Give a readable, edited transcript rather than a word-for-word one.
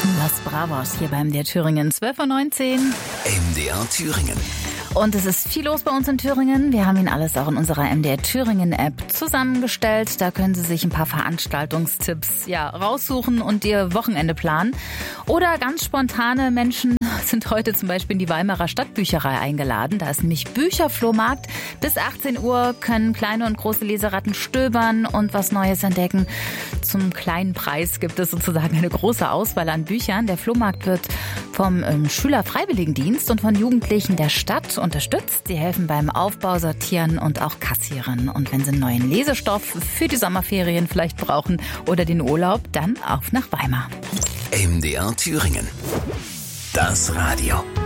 Las Bravos hier beim MDR Thüringen, 12:19 Uhr. MDR Thüringen. Und es ist viel los bei uns in Thüringen. Wir haben Ihnen alles auch in unserer MDR Thüringen App zusammengestellt. Da können Sie sich ein paar Veranstaltungstipps raussuchen und Ihr Wochenende planen. Oder ganz spontane Menschen sind heute zum Beispiel in die Weimarer Stadtbücherei eingeladen. Da ist nämlich Bücherflohmarkt. Bis 18 Uhr können kleine und große Leseratten stöbern und was Neues entdecken. Zum kleinen Preis gibt es sozusagen eine große Auswahl an Büchern. Der Flohmarkt wird vom Schülerfreiwilligendienst und von Jugendlichen der Stadt unterstützt. Sie helfen beim Aufbau, Sortieren und auch Kassieren. Und wenn Sie einen neuen Lesestoff für die Sommerferien vielleicht brauchen oder den Urlaub, dann auf nach Weimar. MDR Thüringen. Das Radio.